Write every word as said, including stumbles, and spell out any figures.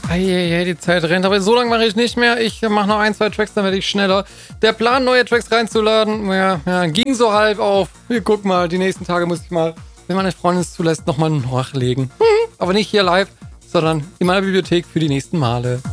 Eieiei, die Zeit rennt. Aber so lange mache ich nicht mehr. Ich mache noch ein, zwei Tracks, dann werde ich schneller. Der Plan, neue Tracks reinzuladen, ja, ja, ging so halb auf. Wir gucken mal, die nächsten Tage muss ich mal, wenn meine Freundin es zulässt, nochmal nachlegen. Aber nicht hier live, sondern in meiner Bibliothek für die nächsten Male.